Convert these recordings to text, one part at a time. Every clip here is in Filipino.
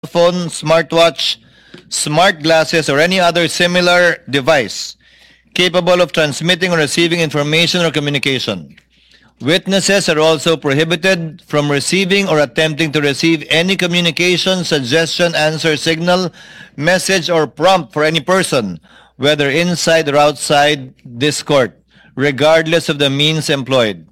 phone, smartwatch, smart glasses, or any other similar device capable of transmitting or receiving information or communication. Witnesses are also prohibited from receiving or attempting to receive any communication, suggestion, answer, signal, message, or prompt for any person, whether inside or outside this court, regardless of the means employed.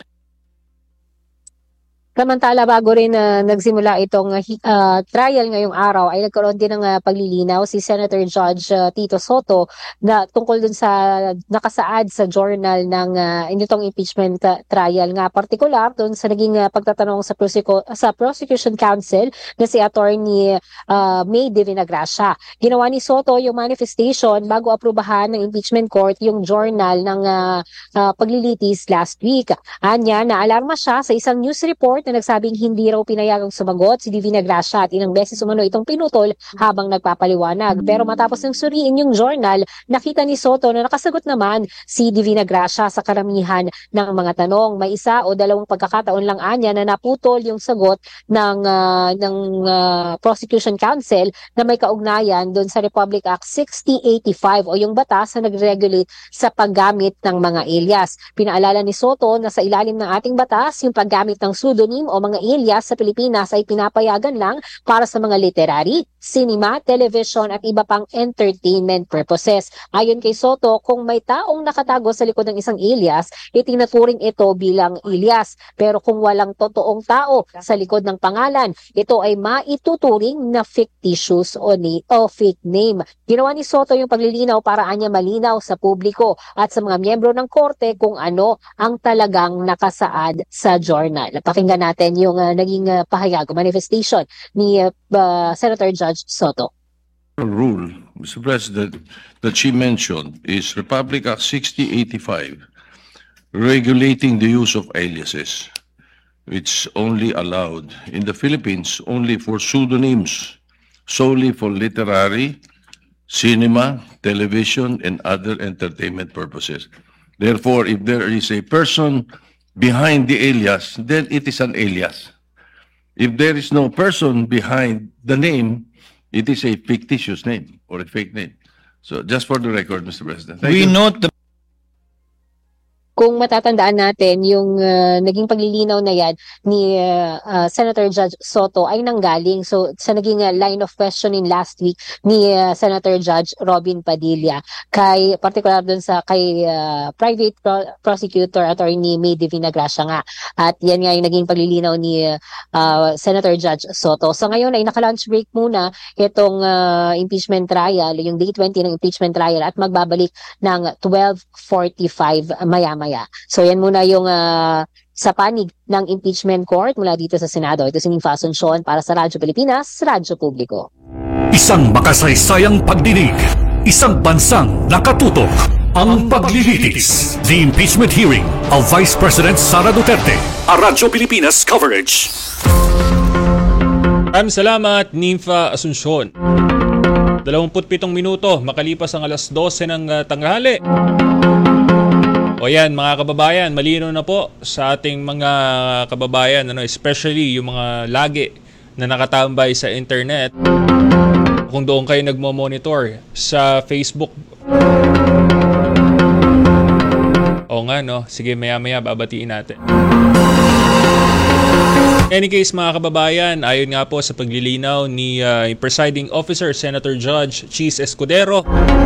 Samantala, bago rin nagsimula itong trial ngayong araw, ay nagkaroon din ng paglilinaw si Senator Judge Tito Soto na tungkol dun sa nakasaad sa journal ng initong impeachment trial nga. Partikular dun sa naging pagtatanong sa Prosecution Counsel na si Attorney May de Vinagracia. Ginawa ni Soto yung manifestation bago aprubahan ng impeachment court yung journal ng paglilitis last week. Anya, naalarma siya sa isang news report na nagsabing hindi raw pinayagang sumagot si Divina Gracia at ilang beses umano itong pinutol habang nagpapaliwanag. Pero matapos ng suriin yung journal, nakita ni Soto na nakasagot naman si Divina Gracia sa karamihan ng mga tanong. May isa o dalawang pagkakataon lang anya na naputol yung sagot ng Prosecution Counsel na may kaugnayan doon sa Republic Act 6085 o yung batas na nag-regulate sa paggamit ng mga alias. Pinaalala ni Soto na sa ilalim ng ating batas, yung paggamit ng pseudonym o mga alias sa Pilipinas ay pinapayagan lang para sa mga literary, cinema, television at iba pang entertainment purposes. Ayon kay Soto, kung may taong nakatago sa likod ng isang alias, itinaturing ito bilang alias. Pero kung walang totoong tao sa likod ng pangalan, ito ay maituturing na fictitious o fake name. Ginawa ni Soto yung paglilinaw para anya malinaw sa publiko at sa mga miyembro ng korte kung ano ang talagang nakasaad sa journal. Pakinggan natin yung naging pahayag, manifestation ni Senator Judge Soto. Rule, Mr. President, that she mentioned is Republic Act 6085, regulating the use of aliases. It's only allowed in the Philippines only for pseudonyms, solely for literary, cinema, television, and other entertainment purposes. Therefore, if there is a person behind the alias, then it is an alias. If there is no person behind the name, it is a fictitious name or a fake name. So just for the record, Mr. President. We note the Kung matatandaan natin, yung naging paglilinaw na yan ni Senator Judge Soto ay nanggaling sa naging line of questioning last week ni Senator Judge Robin Padilla kay particular dun sa kay private prosecutor Attorney May de Vinagracia nga. At yan nga yung naging paglilinaw ni Senator Judge Soto. So ngayon ay naka-lunch break muna itong impeachment trial, yung day 20 ng impeachment trial at magbabalik ng 12:45 maya-maya. So yan muna yung sa panig ng impeachment court mula dito sa Senado. Ito si Ninfa Asuncion para sa Radyo Pilipinas, Radyo Publiko. Isang makasaysayang pagdinig, isang bansang nakatutok. Ang paglilitis, the impeachment hearing of Vice President Sara Duterte. A Radyo Pilipinas coverage. Maraming salamat, Ninfa Asuncion. 27 minuto makalipas ang alas 12 ng tanghali. O yan mga kababayan, malino na po sa ating mga kababayan, especially yung mga lagi na nakatambay sa internet. Kung doon kayo nagmo-monitor sa Facebook. O nga sige maya-maya babatiin natin. In any case mga kababayan, ayon nga po sa paglilinaw ni Presiding Officer Senator Judge Cheese Escudero,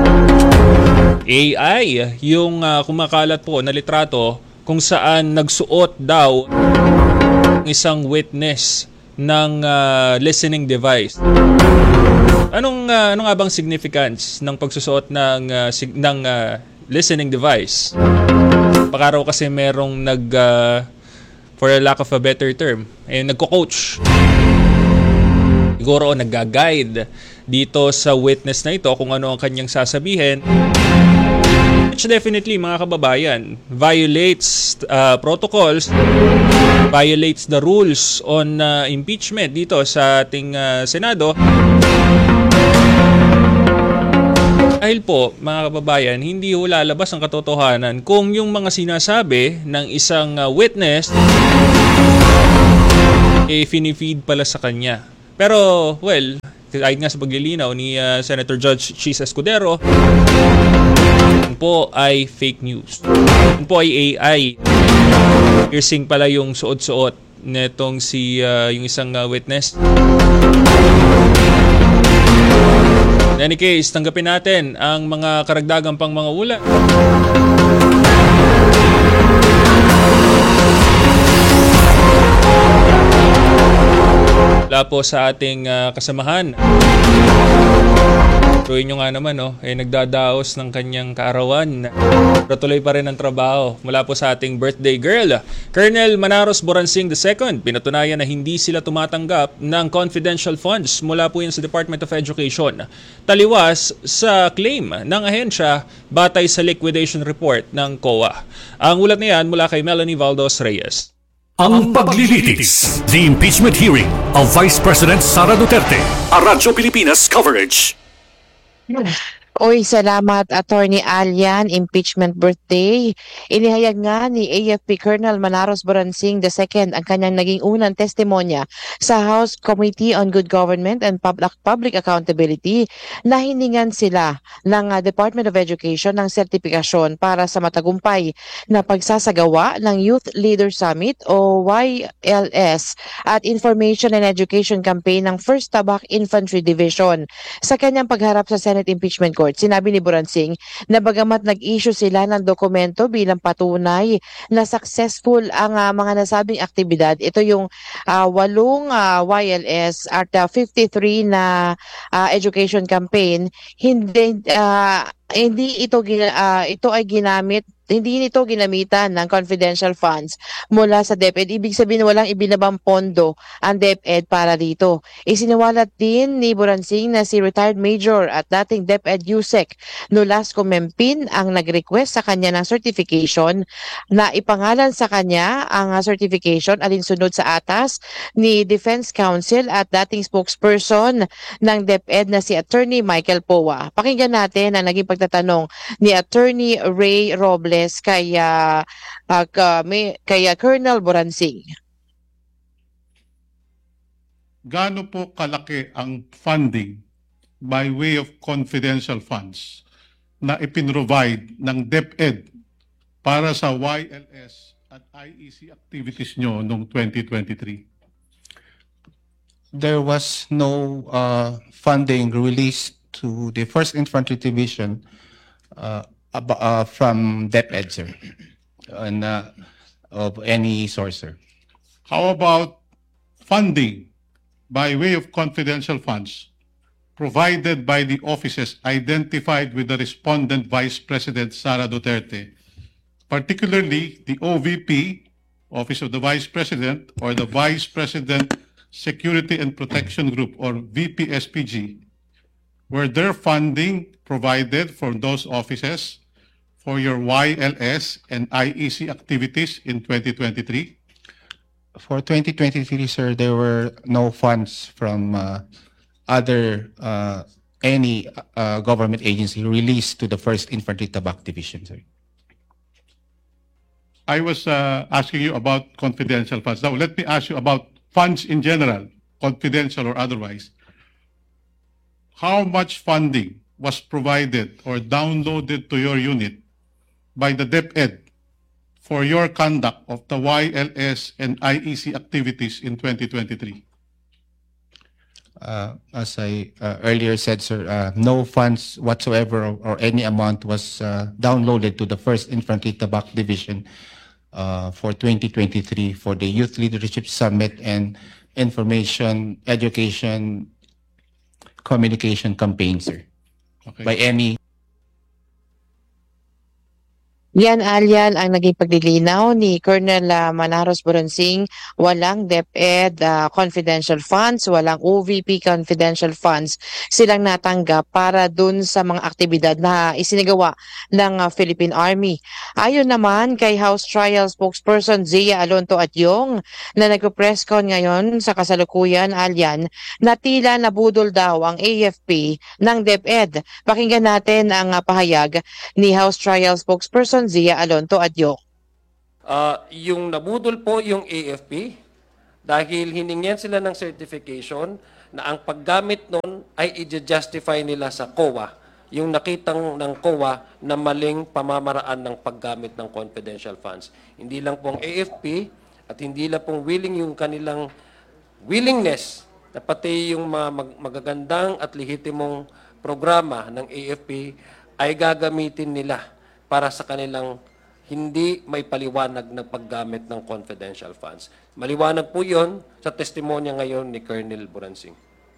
AI yung kumakalat po na litrato kung saan nagsuot daw isang witness ng listening device. Ano nga bang significance ng pagsusuot ng listening device? Baka raw kasi merong for a lack of a better term, nagko-coach. Siguro nagga-guide dito sa witness na ito kung ano ang kanyang sasabihin. Which definitely mga kababayan violates protocols, violates the rules on impeachment dito sa ating Senado. Dahil po mga kababayan, hindi lalabas ang katotohanan kung yung mga sinasabi ng isang witness finifeed pala sa kanya Pero, well, kahit nga sa paglilinaw ni Senator Judge Chis Escudero, yun po ay fake news. Yun po ay AI. Piercing pala yung suot-suot netong yung isang witness. In any case, tanggapin natin ang mga karagdagang pang mga ulat. Wala po sa ating kasamahan. Tuloy nyo nga naman, nagdadaos ng kanyang kaarawan. Pero tuloy pa rin ang trabaho mula po sa ating birthday girl. Colonel Manaros Boransing II, pinatunayan na hindi sila tumatanggap ng confidential funds mula po yan sa Department of Education. Taliwas sa claim ng ahensya batay sa liquidation report ng COA. Ang ulat na yan mula kay Melanie Valdos Reyes. Ang paglilitis, the impeachment hearing of Vice President Sara Duterte. A Radyo Pilipinas coverage. Oy, salamat Attorney Alian, impeachment birthday. Inihayag nga ni AFP Colonel Manaros Boransing II ang kanyang naging unang testimonya sa House Committee on Good Government and Public Accountability na hiningan sila ng Department of Education ng sertipikasyon para sa matagumpay na pagsasagawa ng Youth Leader Summit o YLS at Information and Education Campaign ng 1st Tabak Infantry Division. Sa kanyang pagharap sa Senate Impeachment Court, sinabi ni Boransing na bagamat nag-issue sila ng dokumento bilang patunay na successful ang mga nasabing aktibidad, ito yung 8 YLS at 53 na education campaign, hindi nito ginamitan ng confidential funds mula sa DepEd. Ibig sabihin walang ibinabang pondo ang DepEd para dito. Isiniwalat din ni Boransing na si retired Major at dating DepEd Yusek Nolasco Mempin ang nag-request sa kanya ng certification na ipangalan sa kanya ang certification alinsunod sa atas ni Defense Counsel at dating spokesperson ng DepEd na si Attorney Michael Poa. Pakinggan natin ang naging pagtatanong ni Attorney Ray Robles kaya Colonel Boransing. Gaano po kalaki ang funding by way of confidential funds na ipinrovide ng DepEd para sa YLS at IEC activities nyo noong 2023? There was no funding released to the 1st Infantry Division from DepEd, sir, and of any source, sir. How about funding by way of confidential funds provided by the offices identified with the respondent Vice President Sara Duterte, particularly the OVP, Office of the Vice President, or the Vice President Security and Protection Group, or VPSPG? Were there funding provided for those offices for your YLS and IEC activities in 2023? For 2023, sir, there were no funds from any government agency released to the 1st Infantry Tabak Division, sir. I was asking you about confidential funds. Now, let me ask you about funds in general, confidential or otherwise. How much funding was provided or downloaded to your unit by the DepEd for your conduct of the YLS and IEC activities in 2023? As I earlier said, sir, no funds whatsoever or any amount was downloaded to the 1st Infantry Tabak Division for 2023 for the Youth Leadership Summit and Information, Education, Communication Campaign, sir. Okay. By any. Yan, Alian, ang naging paglilinaw ni Colonel Manaros Boransing. Walang DepEd confidential funds, walang OVP confidential funds silang natanggap para dun sa mga aktibidad na isinagawa ng Philippine Army. Ayon naman kay House Trial spokesperson Zia Alonto Atyong na nagpo-press con ngayon sa kasalukuyan, Alian, na tila nabudol daw ang AFP ng DepEd. Pakinggan natin ang pahayag ni House Trial spokesperson Zia Alonto Adyong. Yung nabudol po yung AFP dahil hiningyan sila ng certification na ang paggamit nun ay i-justify nila sa COA, yung nakitang ng COA na maling pamamaraan ng paggamit ng confidential funds. Hindi lang pong AFP at hindi lang pong willing yung kanilang willingness na pati yung mga magagandang at lehitimong programa ng AFP ay gagamitin nila para sa kanilang hindi may paliwanag na paggamit ng confidential funds. Maliwanag po yun sa testimonya ngayon ni Colonel Boransing.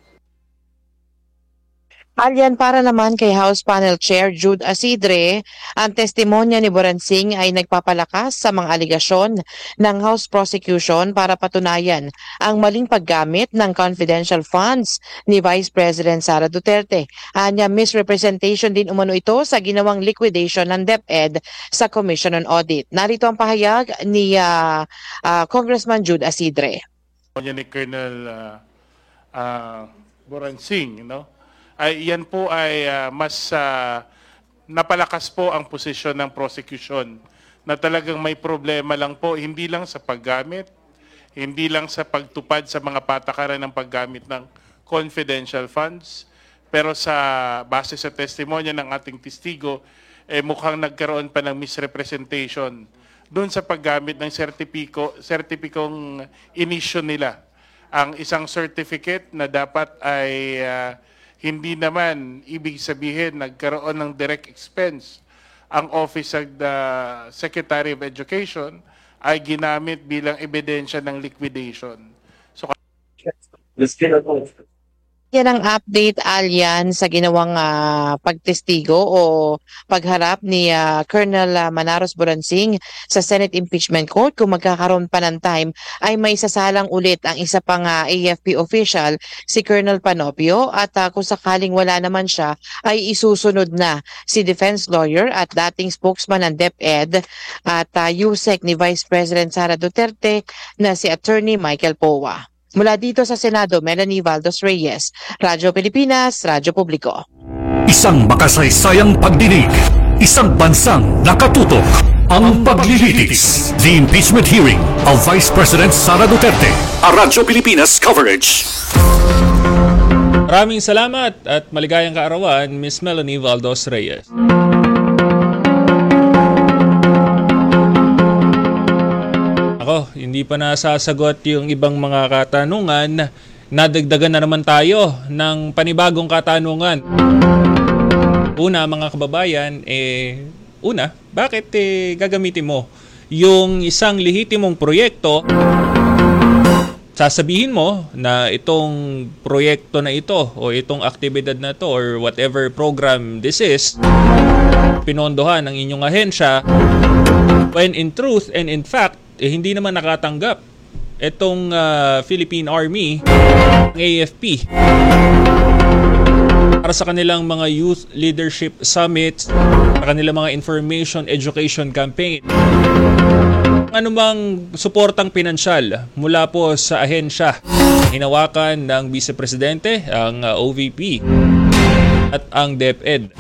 Alyan, para naman kay House Panel Chair Jude Asidre, ang testimonya ni Boransing ay nagpapalakas sa mga aligasyon ng House Prosecution para patunayan ang maling paggamit ng confidential funds ni Vice President Sara Duterte. Anya, misrepresentation din umano ito sa ginawang liquidation ng DepEd sa Commission on Audit. Narito ang pahayag ni Congressman Jude Asidre. Ni Colonel Boransing, ay yan po ay mas napalakas po ang posisyon ng prosecution na talagang may problema lang po, hindi lang sa paggamit, hindi lang sa pagtupad sa mga patakaran ng paggamit ng confidential funds, pero sa base sa testimonya ng ating testigo, mukhang nagkaroon pa ng misrepresentation doon sa paggamit ng sertipikong inisyo nila. Ang isang certificate na dapat ay hindi naman ibig sabihin nagkaroon ng direct expense ang Office of the Secretary of Education ay ginamit bilang ebidensya ng liquidation. So, yan ang update, Alyan, sa ginawang pagtestigo o pagharap ni Colonel Manaros Boransing sa Senate Impeachment Court. Kung magkakaroon pa ng time, ay may sasalang ulit ang isa pang AFP official, si Colonel Panopio, at kung sakaling wala naman siya, ay isusunod na si defense lawyer at dating spokesman ng DepEd at USEC ni Vice President Sara Duterte na si Attorney Michael Powa. Mula dito sa Senado, Melanie Valdos Reyes, Radyo Pilipinas, Radyo Publiko. Isang makasaysayang pagdinig, isang bansang nakatutok. Ang paglilitis, the impeachment hearing of Vice President Sara Duterte. A Radyo Pilipinas coverage. Maraming salamat at maligayang kaarawan, Miss Melanie Valdos Reyes. Ako, hindi pa nasasagot yung ibang mga katanungan. Nadagdagan na naman tayo ng panibagong katanungan. Una, mga kababayan, bakit gagamitin mo yung isang lehitimong proyekto? Sasabihin mo na itong proyekto na ito o itong aktibidad na to or whatever program this is, pinondohan ng inyong ahensya, when in truth and in fact, hindi naman nakatanggap itong Philippine Army, AFP, para sa kanilang mga youth leadership summits, sa kanilang mga information education campaign. Anumang suportang pinansyal mula po sa ahensya, hinawakan ng Vice Presidente, ang OVP at ang DepEd.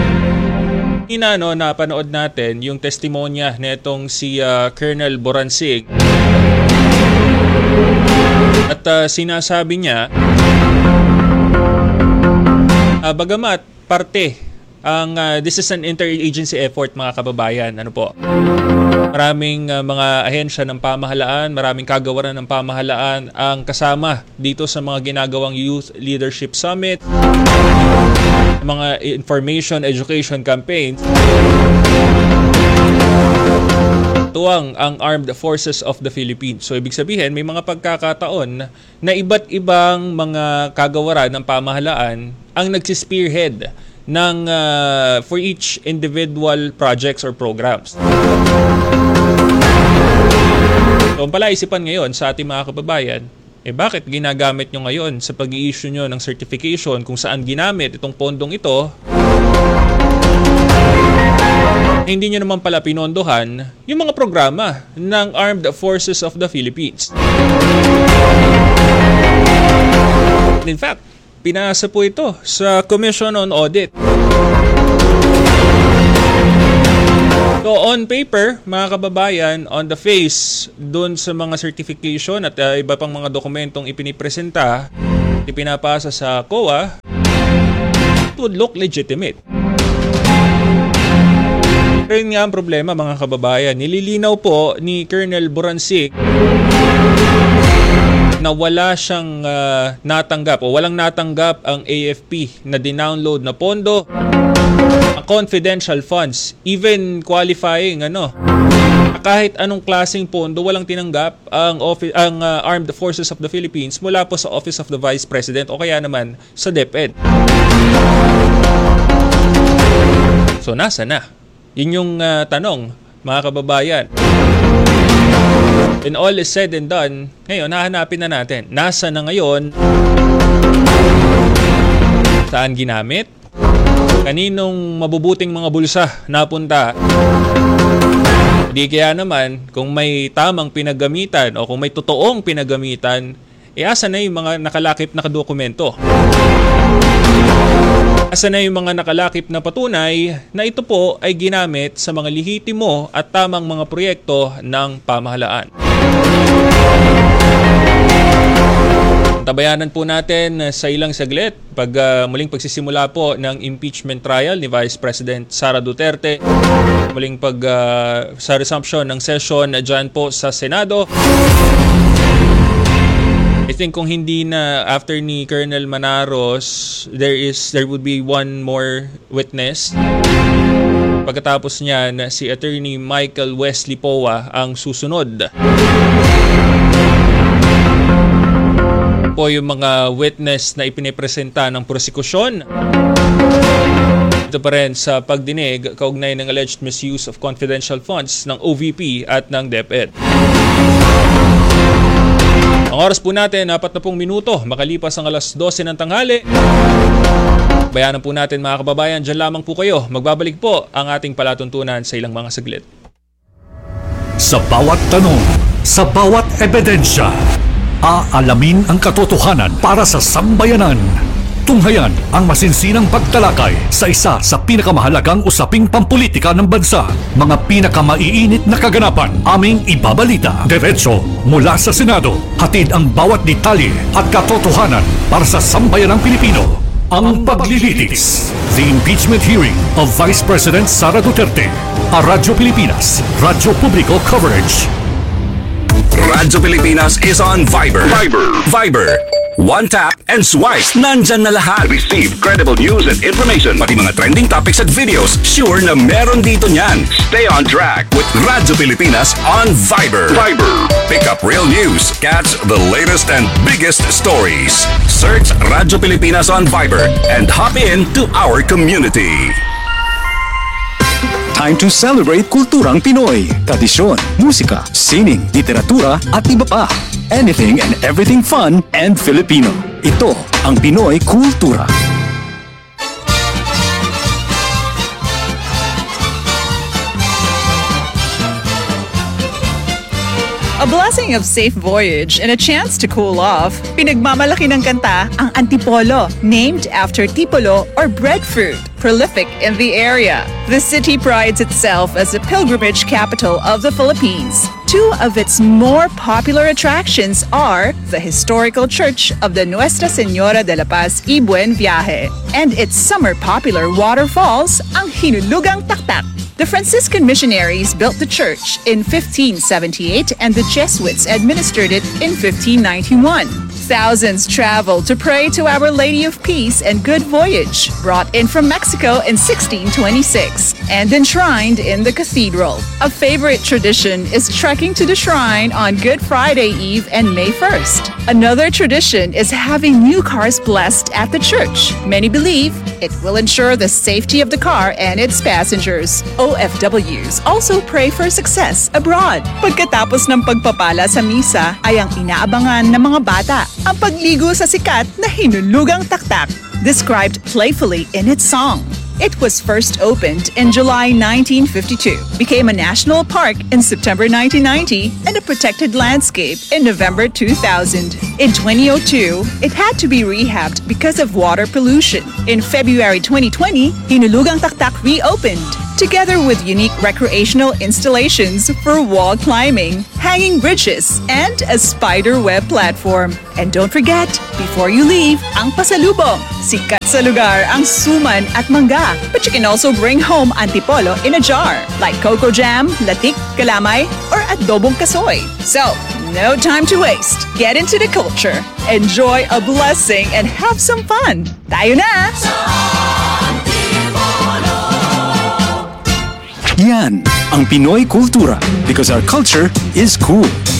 Napanood natin yung testimonya nitong si Colonel Boransing at sinasabi niya bagamat parte ang this is an interagency effort, mga kababayan, maraming mga ahensya ng pamahalaan, maraming kagawaran ng pamahalaan ang kasama dito sa mga ginagawang Youth Leadership Summit, mga information education campaigns. Tuwang ang Armed Forces of the Philippines. So ibig sabihin, may mga pagkakataon na iba't ibang mga kagawaran ng pamahalaan ang nagsispearhead ng for each individual projects or programs. So ang palaisipan ngayon sa ating mga kababayan, bakit ginagamit nyo ngayon sa pag-i-issue nyo ng certification kung saan ginamit itong pondong ito? Hindi nyo naman pala pinondohan yung mga programa ng Armed Forces of the Philippines. In fact, pinasa po ito sa Commission on Audit. So on paper, mga kababayan, on the face, dun sa mga certification at iba pang mga dokumentong ipinipresenta, ipinapasa sa COA, it would look legitimate. Pero yun nga ang problema, mga kababayan. Nililinaw po ni Colonel Boransing na wala siyang natanggap o walang natanggap ang AFP na dinownload na pondo, confidential funds, even qualifying kahit anong klaseng pondo walang tinanggap ang Armed Forces of the Philippines mula po sa Office of the Vice President o kaya naman sa DepEd. So nasa na? Yun yung tanong, mga kababayan. When all is said and done, ngayon hahanapin na natin. Nasa na ngayon? Saan ginamit? Kaninong mabubuting mga bulsa napunta? Di kaya naman, kung may tamang pinagamitan o kung may totoong pinagamitan, asa na yung mga nakalakip na dokumento? Asa na yung mga nakalakip na patunay na ito po ay ginamit sa mga lehitimo at tamang mga proyekto ng pamahalaan? Tabayanan po natin sa ilang saglit muling pagsisimula po ng impeachment trial ni Vice President Sara Duterte, muling sa resumption ng session dyan po sa Senado. I think kung hindi na after ni Colonel Manaros, there would be one more witness. Pagkatapos niyan, si Attorney Michael Wesley Poa ang susunod. Po yung mga witness na ipinipresenta ng prosekusyon. Ito pa rin sa pagdinig kaugnay ng alleged misuse of confidential funds ng OVP at ng DepEd. Ang oras po natin, 40 minuto, makalipas ang alas 12 ng tanghali. Bayanan po natin, mga kababayan, dyan lamang po kayo. Magbabalik po ang ating palatuntunan sa ilang mga saglit. Sa bawat tanong, sa bawat ebidensya, aalamin ang katotohanan para sa sambayanan. Tunghayan ang masinsinang pagtalakay sa isa sa pinakamahalagang usaping pampolitika ng bansa. Mga pinakamaiinit na kaganapan aming ibabalita. Diretso mula sa Senado. Hatid ang bawat detalye at katotohanan para sa sambayanang Pilipino. Ang paglilitis. The impeachment hearing of Vice President Sara Duterte. A Radyo Pilipinas. Radyo Publiko Coverage. Radyo Pilipinas is on Viber. Viber. One tap and swipe. Nandyan na lahat. Receive credible news and information. Pati mga trending topics at videos. Sure na meron dito niyan. Stay on track with Radyo Pilipinas on Viber. Pick up real news. Catch the latest and biggest stories. Search Radyo Pilipinas on Viber and hop in to our community. Time to celebrate kulturang Pinoy. Tradisyon, musika, sining, literatura at iba pa. Anything and everything fun and Filipino. Ito ang Pinoy Kultura. A blessing of safe voyage and a chance to cool off. Pinagmamalaki ng kanta ang Antipolo, named after tipolo or breadfruit, prolific in the area. The city prides itself as a pilgrimage capital of the Philippines. Two of its more popular attractions are the historical church of the Nuestra Señora de la Paz y Buen Viaje and its summer popular waterfalls, ang Hinulugang Taktak. The Franciscan missionaries built the church in 1578 and the Jesuits administered it in 1591. Thousands traveled to pray to Our Lady of Peace and Good Voyage, brought in from Mexico in 1626 and enshrined in the cathedral. A favorite tradition is trekking to the shrine on Good Friday Eve and May 1st. Another tradition is having new cars blessed at the church. Many believe it will ensure the safety of the car and its passengers. OFWs also pray for success abroad. Pagkatapos ng pagpapala sa misa ay ang inaabangan ng mga bata, ang pagligo sa sikat na Hinulugang Taktak, described playfully in its song. It was first opened in July 1952, became a national park in September 1990, and a protected landscape in November 2000. In 2002, it had to be rehabbed because of water pollution. In February 2020, Hinulugang Taktak reopened. together with unique recreational installations for wall climbing, hanging bridges, and a spider web platform. And don't forget, before you leave, ang pasalubong. Sikat sa lugar ang suman at mangga. But you can also bring home antipolo in a jar, like coco jam, latik, kalamay, or adobong kasoy. So, no time to waste. Get into the culture, enjoy a blessing, and have some fun. Tayo na! Yan ang Pinoy kultura because our culture is cool.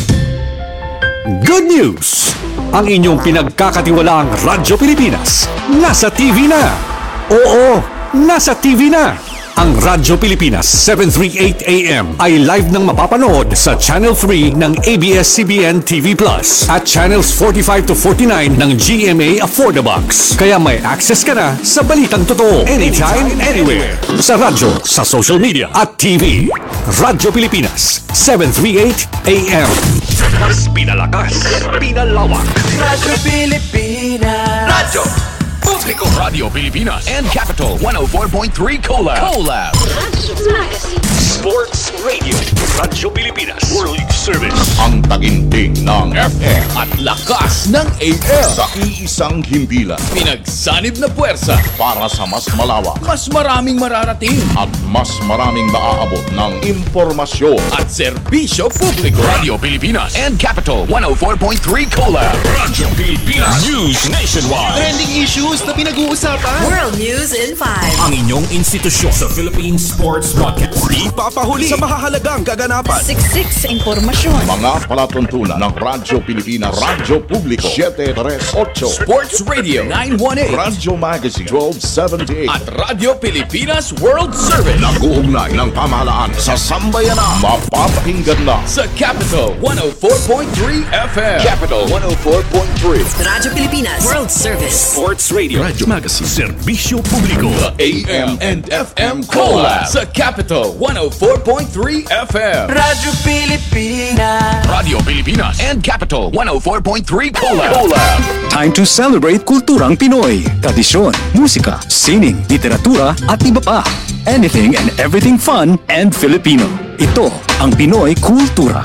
Good news! Ang inyong pinagkakatiwalaang Radyo Pilipinas nasa TV na. Oo, nasa TV na. Ang Radyo Pilipinas 738 AM ay live nang mapapanood sa Channel 3 ng ABS-CBN TV Plus at Channels 45 to 49 ng GMA Affordabox. Kaya may access ka na sa balitang totoo anytime, anywhere. Sa radyo, sa social media at TV. Radyo Pilipinas 738 AM. Mas pinalakas, pinalawak. Radyo Pilipinas. Radyo Publico. Radio Pilipinas and Capital 104.3 Collab. Sports Radio. Radyo Pilipinas. World Service. Ang taginting ng FM At lakas ng AM. sa iisang himpilan Pinagsanib na puwersa. para sa mas malawak Mas maraming mararating. at mas maraming maaabot ng impormasyon. At serbisyo publiko. Radio Pilipinas and Capital 104.3 Collab. Radyo Pilipinas. News nationwide. Trending issues na pinag-uusapan. World News in 5. Ang inyong institusyon sa Philippine Sports Podcast. Di papahuli sa mahahalagang kaganapan. Siksik sa impormasyon. Mga palatuntunan ng Radyo Pilipinas, Radyo Publiko 738, Sports Radio 918. Radyo Magazine 1278. At Radio Pilipinas World Service. Nag-uugnay ng pamahalaan sa sambayanan. Mapapakinggan na Sa Capital 104.3 FM. Capital 104.3. Radyo Pilipinas World Service. Sports Radio. Radyo Magazine. Serbisyo Publiko. AM and FM Collab. Sa Capital 104.3 FM. Radyo Pilipinas. Radio Pilipinas and Capital 104.3 Collab. Time to celebrate kulturang Pinoy. Tradisyon, musika, sining, literatura at iba pa. Anything and everything fun and Filipino. Ito ang Pinoy Kultura.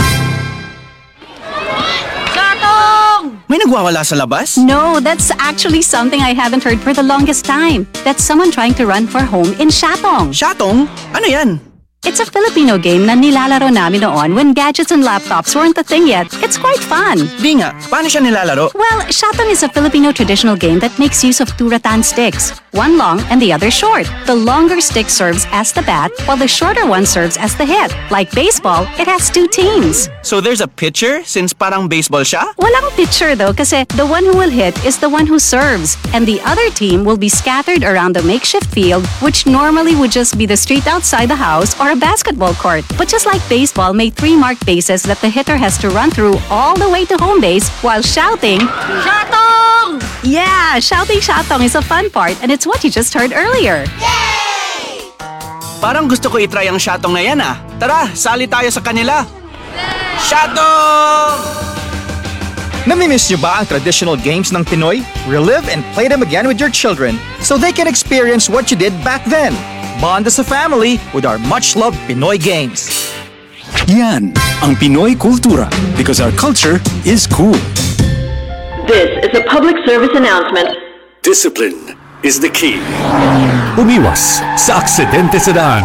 May nagwawala sa labas? No, that's actually something I haven't heard for the longest time. That's someone trying to run for home in Shatong. Shatong? Ano yan? It's a Filipino game na nilalaro namin noon when gadgets and laptops weren't a thing yet. It's quite fun. Di nga, paano siya nilalaro? Well, Shatong is a Filipino traditional game that makes use of two rattan sticks, one long and the other short. The longer stick serves as the bat, while the shorter one serves as the hit. Like baseball, it has two teams. So there's a pitcher since parang baseball siya? Walang pitcher though kasi the one who will hit is the one who serves, and the other team will be scattered around the makeshift field, which normally would just be the street outside the house or a basketball court. But just like baseball, may 3 marked bases that the hitter has to run through all the way to home base while shouting, Shatong! Yeah, shouting Shatong is a fun part, and it's what you just heard earlier. Parang gusto ko itry ang Shatong na yan ah. Tara, sali tayo sa kanila. Shatong! Namimiss niyo ba ang traditional games ng Pinoy? Relive and play them again with your children so they can experience what you did back then. Bond as a family with our much-loved Pinoy games. Yan ang Pinoy Kultura because our culture is cool. This is a public service announcement. Discipline is the key. Umiwas sa aksidente sa daan.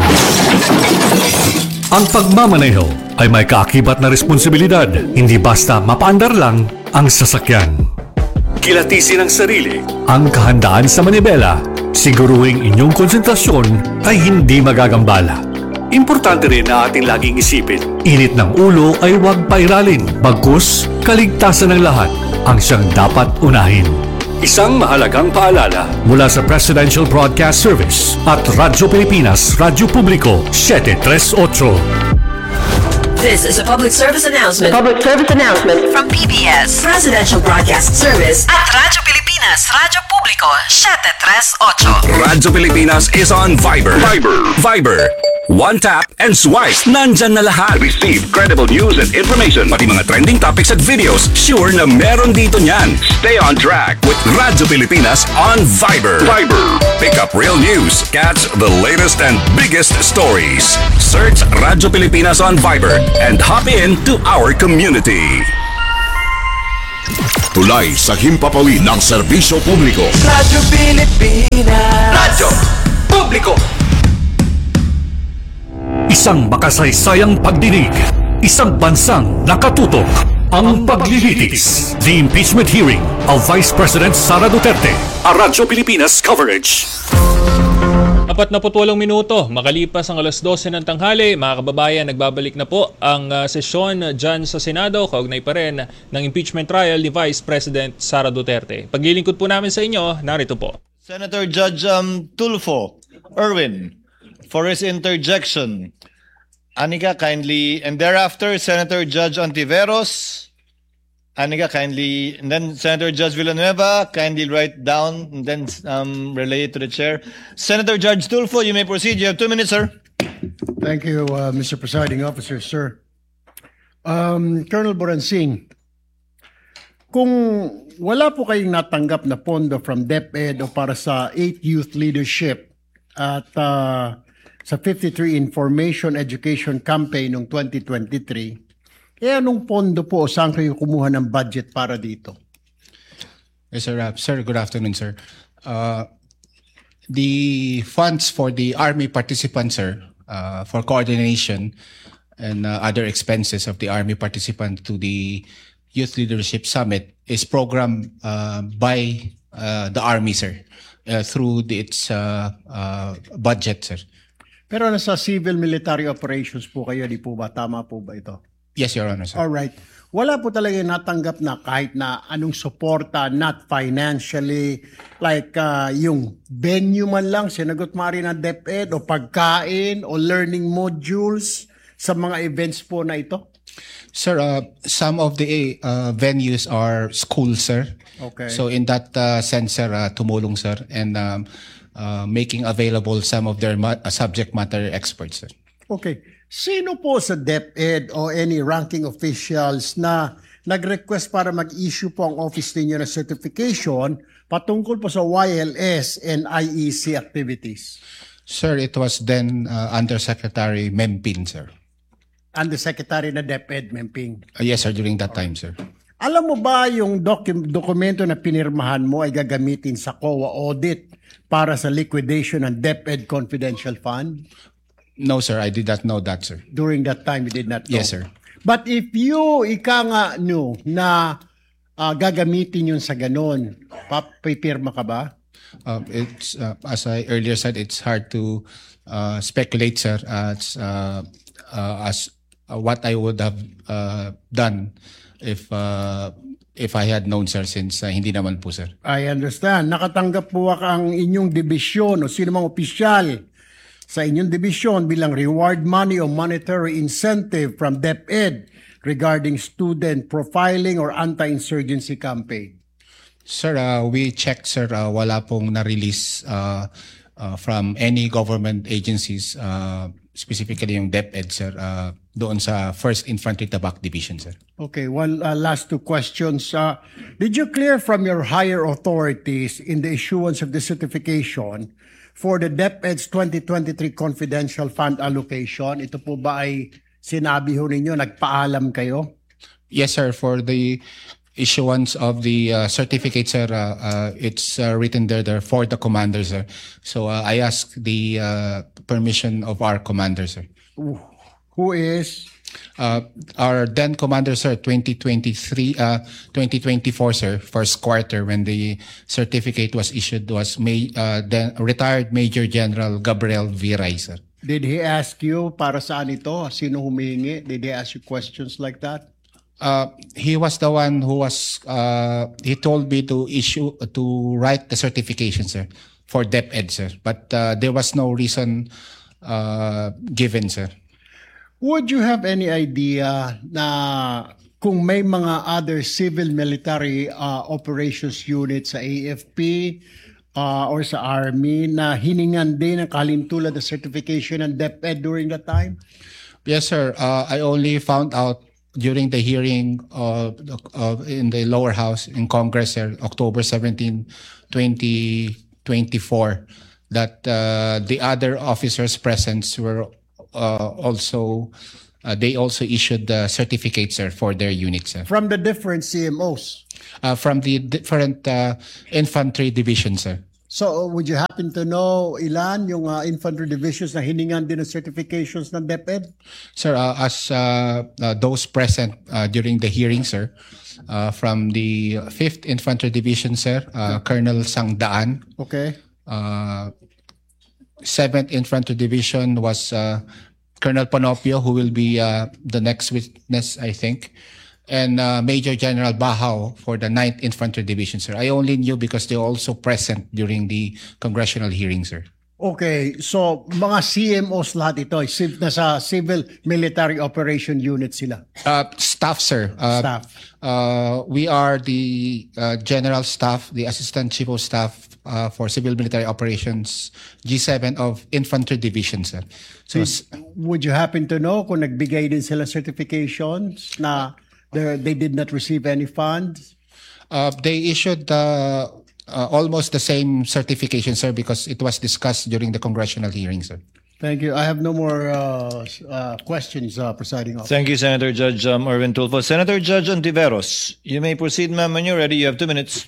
Ang pagmamaneho ay may kaakibat na responsibilidad. Hindi basta mapaandar lang ang sasakyan. Kilatisin ang sarili, ang kahandaan sa manibela. Siguruhing inyong konsentrasyon ay hindi magagambala. Importante rin na ating laging isipin, init ng ulo ay huwag pairalin. Bagkus, kaligtasan ng lahat ang siyang dapat unahin. Isang mahalagang paalala mula sa Presidential Broadcast Service at Radyo Pilipinas, Radyo Publiko 738. This is a public service announcement. Public service announcement From PBS, Presidential Broadcast Service at Radyo Pilipinas, Radyo Publiko 738. Radyo Pilipinas is on Viber. Viber. One tap and swipe. Nandyan na lahat. Receive credible news and information. Pati mga trending topics at videos. Sure na meron dito niyan. Stay on track with Radyo Pilipinas on Viber. Pick up real news. Catch the latest and biggest stories. Search Radyo Pilipinas on Viber and hop in to our community. Tulay sa himpapawid ng serbisyo publiko. Radyo Pilipinas. Radyo Publiko. Isang makasaysayang pagdinig, isang bansang nakatutok. Ang paglilitis. The impeachment hearing of Vice President Sara Duterte. A Radyo Pilipinas coverage. 48 minuto, makalipas ang 12:00 ng tanghali, mga kababayan, nagbabalik na po ang sesyon dyan sa Senado, kaugnay pa rin ng impeachment trial ni Vice President Sara Duterte. Paglilingkod po namin sa inyo, narito po. Senator Judge Tulfo Erwin for his interjection. Anika, kindly, and thereafter, Senator Judge Ontiveros. Anika, kindly, and then Senator Judge Villanueva, kindly write down and then relay it to the chair. Senator Judge Tulfo, you may proceed. You have 2 minutes, sir. Thank you, Mr. Presiding Officer, sir. Colonel Boransing, kung wala po kayong natanggap na pondo from DepEd o para sa 8 Youth Leadership at sa 53 Information Education Campaign noong 2023, anong pondo po o saan kayo kumuha ng budget para dito? Yes, sir. Sir, good afternoon, sir. The funds for the Army participants, sir, for coordination and other expenses of the Army participant to the Youth Leadership Summit is programmed by the Army, sir, through its budget, sir. Pero nasa civil military operations po kayo, di po ba? Tama po ba ito? Yes, Your Honor, sir. Alright. Wala po talaga natanggap na kahit na anong suporta, not financially, like yung venue man lang, sinagot mari ng DepEd o pagkain o learning modules sa mga events po na ito? Sir, some of the venues are schools, sir. Okay. So in that sense, sir, tumulong, sir, and making available some of their subject matter experts, sir. Okay. Sino po sa DepEd o any ranking officials na nag-request para mag-issue po ang office ninyo ng certification patungkol po sa YLS and IEC activities? Sir, it was then Undersecretary Memping, sir. Undersecretary na DepEd, Memping? Yes, sir, during that time, sir. Alam mo ba yung dokumento na pinirmahan mo ay gagamitin sa COA audit para sa liquidation ng DepEd Confidential Fund? No, sir, I did not know that, sir. During that time, you did not know? Yes, sir. But if you, na gagamitin yun sa ganun, papipirma ka ba? It's as I earlier said, it's hard to speculate, sir, as what I would have done if I had known, sir, since hindi naman po, sir. I understand. Nakatanggap po ang inyong dibisyon o sino mang opisyal sa inyong dibisyon bilang reward money o monetary incentive from DepEd regarding student profiling or anti-insurgency campaign? Sir, we checked, sir, wala pong na-release from any government agencies, specifically yung DepEd, sir, doon sa 1st Infantry Tabak Division, sir. Okay, one last 2 questions. Did you clear from your higher authorities in the issuance of the certification for the DepEd's 2023 confidential fund allocation? Ito po ba ay sinabi ho ninyo, nagpaalam kayo? Yes, sir. For the issuance of the certificate, sir, it's written there for the commander, sir. So I asked the permission of our commander, sir. Who is? Our then commander, sir, 2024, sir, first quarter, when the certificate was issued, was then retired Major General Gabriel Viray, sir. Did he ask you para saan ito? Sino humingi? Did he ask you questions like that? He was the one who was, he told me to write the certification, sir, for DepEd, sir. But there was no reason given, sir. Would you have any idea na kung may mga other civil military operations units sa AFP or sa Army na hiningan din ng kahalintulad na certification ng DepEd during that time? Yes, sir. I only found out during the hearing in the lower house in Congress, sir, October 17, 2024, that the other officers present were they also issued the certificates, sir, for their units, sir. From the different CMOs? From the different infantry divisions, sir. So, would you happen to know ilan yung infantry divisions na hiningan din ng certifications ng DepEd? Sir, as those present during the hearing, sir, from the 5th Infantry Division, sir, Colonel Sangdaan. Okay. 7th Infantry Division was Colonel Panopio, who will be the next witness, I think. And Major General Bahao for the 9th Infantry Division, sir. I only knew because they were also present during the congressional hearing, sir. Okay, so mga CMOs lahat ito, nasa Civil Military Operation Unit sila? Staff, sir. Staff. We are the General Staff, the Assistant Chief of Staff for Civil Military Operations, G7 of Infantry Division, sir. So, would you happen to know kung nagbigay din sila certifications na they did not receive any funds? They issued almost the same certification, sir, because it was discussed during the congressional hearing, sir. Thank you. I have no more questions, Presiding Officer. Thank you, Senator Judge Irwin Tulfo. Senator Judge Ontiveros, you may proceed, ma'am, when you're ready. You have 2 minutes.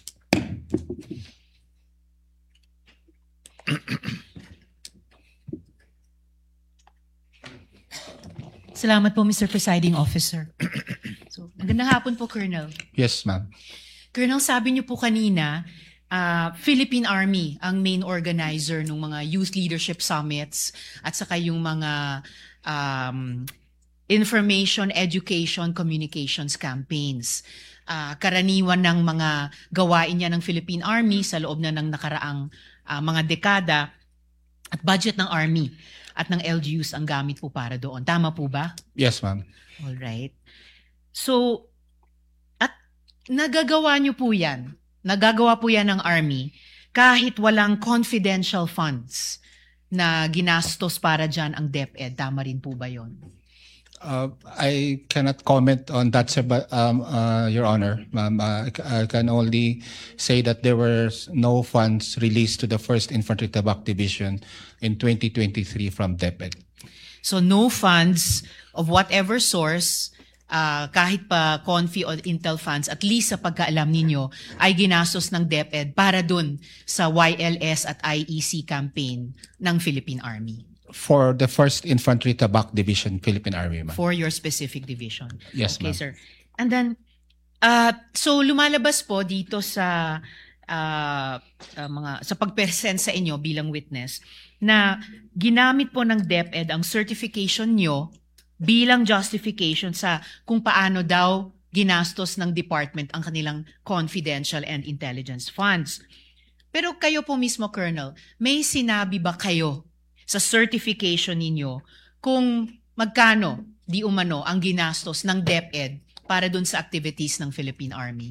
Salamat po, Mr. Presiding Officer. So, magandang hapon po, Colonel. Yes, ma'am. Colonel, sabi niyo po kanina, Philippine Army ang main organizer ng mga youth leadership summits at saka yung mga information, education, communications campaigns. Karaniwan ng mga gawain niya ng Philippine Army sa loob na ng nakaraang mga dekada at budget ng Army at ng LGUs ang gamit po para doon. Tama po ba? Yes, ma'am. Alright. So, at nagagawa niyo po yan. Nagagawa po yan ng Army kahit walang confidential funds na ginastos para dyan ang DepEd. Tama rin po ba yun? I cannot comment on that, sir, but, Your Honor. Ma'am, I can only say that there were no funds released to the 1st Infantry Tabak Division in 2023 from DepEd. So no funds of whatever source, kahit pa Confi o Intel funds, at least sa pagkaalam ninyo, ay ginastos ng DepEd para dun sa YLS at IEC campaign ng Philippine Army. For the 1st Infantry Tabak Division, Philippine Army, ma'am. For your specific division. Yes, okay, ma'am. sir. And then, so lumalabas po dito sa sa pag-present sa inyo bilang witness na ginamit po ng DepEd ang certification nyo bilang justification sa kung paano daw ginastos ng department ang kanilang confidential and intelligence funds. Pero kayo po mismo, Colonel, may sinabi ba kayo sa certification ninyo kung magkano di umano ang ginastos ng DepEd para dun sa activities ng Philippine Army?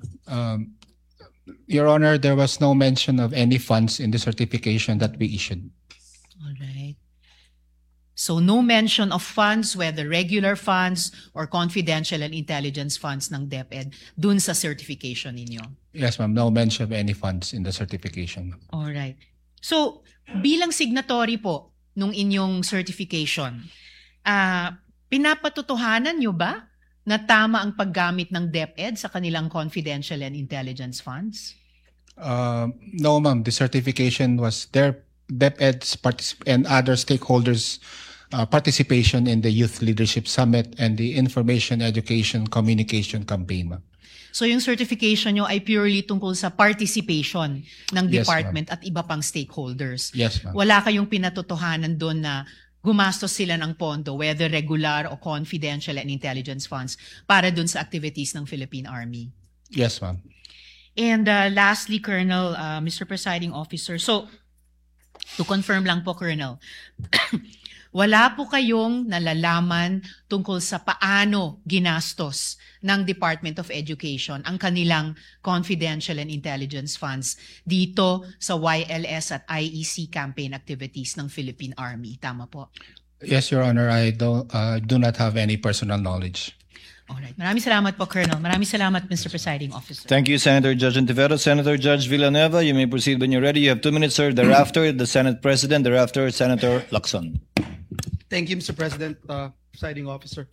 Your Honor, there was no mention of any funds in the certification that we issued. All right. So no mention of funds, whether regular funds or confidential and intelligence funds ng DepEd dun sa certification ninyo? Yes, ma'am. No mention of any funds in the certification. All right. So bilang signatory po nung inyong certification, pinapatotohanan nyo ba na tama ang paggamit ng DepEd sa kanilang confidential and intelligence funds? No, ma'am. The certification was their DepEd's and other stakeholders' participation in the Youth Leadership Summit and the Information Education Communication Campaign, ma'am. So yung certification nyo ay purely tungkol sa participation ng department at iba pang stakeholders. Yes, ma'am. Wala kayong pinatotohanan doon na gumastos sila ng pondo, whether regular o confidential and intelligence funds, para doon sa activities ng Philippine Army. Yes, ma'am. And lastly, Colonel, Mr. Presiding Officer, so to confirm lang po, Colonel, wala po kayong nalalaman tungkol sa paano ginastos ng Department of Education ang kanilang confidential and intelligence funds dito sa YLS at IEC campaign activities ng Philippine Army. Tama po? Yes, Your Honor. I do not have any personal knowledge. Alright. Maraming salamat po, Colonel. Maraming salamat, Mr. Presiding Officer. Thank you, Senator Judge Ontiveros. Senator Judge Villanueva, you may proceed when you're ready. You have 2 minutes, sir. Thereafter, the Senate President. Thereafter, Senator Lacson. Thank you, Mr. President, Presiding Officer.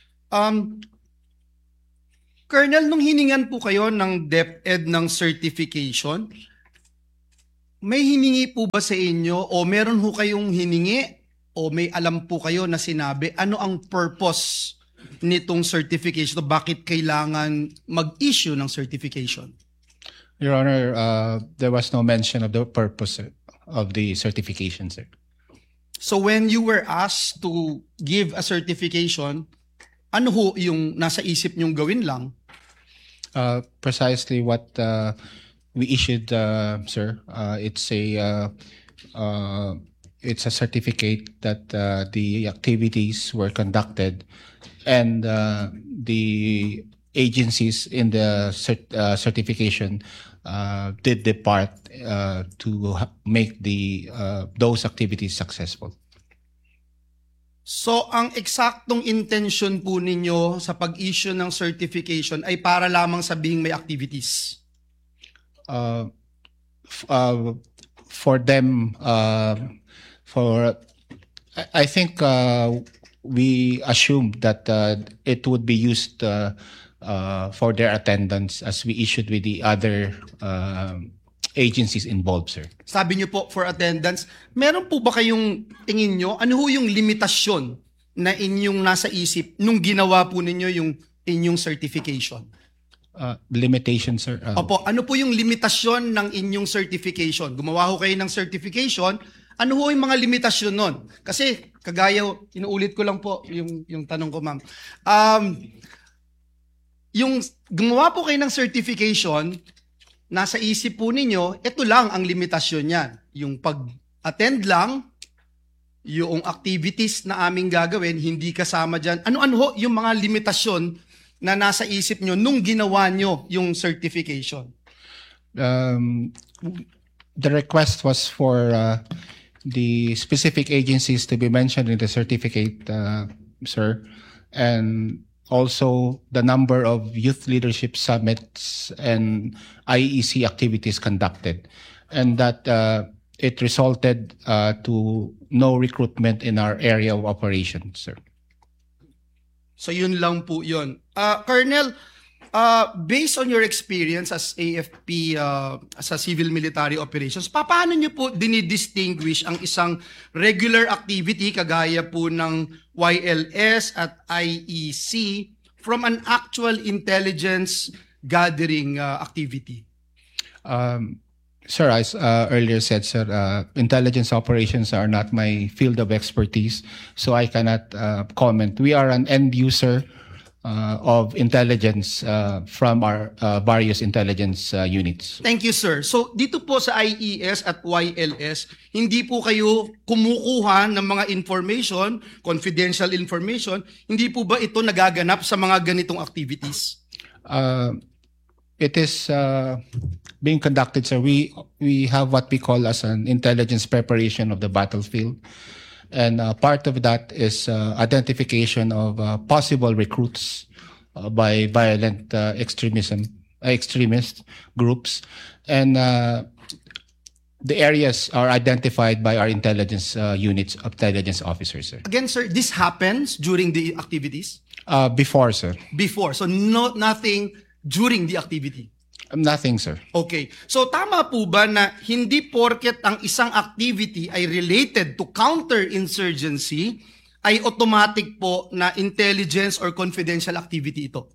Colonel, nung hiningan po kayo ng DepEd ng certification, may hiningi po ba sa inyo o meron ho kayong hiningi o may alam po kayo na sinabi ano ang purpose nitong certification? Bakit kailangan mag-issue ng certification? Your Honor, there was no mention of the purpose of the certification, sir. So when you were asked to give a certification, ano ho yung nasa isip niyong gawin lang? Precisely what we issued, sir. It's a certificate that the activities were conducted and the agencies in the certification did their part to make those activities successful. So, ang eksaktong intention po ninyo sa pag-issue ng certification ay para lamang sabihing may activities? For them, I think we assumed that it would be used for their attendance as we issued with the other agencies involved, sir. Sabi niyo po for attendance, meron po ba kayong tingin nyo, ano ho yung limitasyon na inyong nasa isip nung ginawa po ninyo yung inyong certification? Limitation, sir? Opo, ano po yung limitasyon ng inyong certification? Gumawa ho kayo ng certification, ano ho yung mga limitasyon nun? Kasi, kagaya, inuulit ko lang po yung tanong ko, ma'am. Yung gumawa po kayo ng certification, nasa isip po ninyo, ito lang ang limitasyon niyan. Yung pag-attend lang, yung activities na aming gagawin, hindi kasama dyan. Ano-ano ho yung mga limitasyon na nasa isip nyo nung ginawa nyo yung certification? The request was for the specific agencies to be mentioned in the certificate, sir, and also the number of youth leadership summits and IEC activities conducted, and that it resulted to no recruitment in our area of operations, sir. So yun lang po yun. Colonel, based on your experience as AFP sa civil military operations, paano nyo po dinidistinguish ang isang regular activity kagaya po ng YLS at IEC from an actual intelligence gathering activity? Sir, as earlier said, sir, intelligence operations are not my field of expertise, so I cannot comment. We are an end user of intelligence from our various intelligence units. Thank you, sir. So dito po sa IES at YLS, hindi po kayo kumukuha ng mga information, confidential information, hindi po ba ito nagaganap sa mga ganitong activities? It is being conducted, sir. We have what we call as an intelligence preparation of the battlefield. And part of that is identification of possible recruits by violent extremist groups. And the areas are identified by our intelligence units, intelligence officers, sir. Again, sir, this happens during the activities? Before, sir. Before. So nothing during the activity? Nothing, sir. Okay. So tama po ba na hindi porket ang isang activity ay related to counterinsurgency ay automatic po na intelligence or confidential activity ito?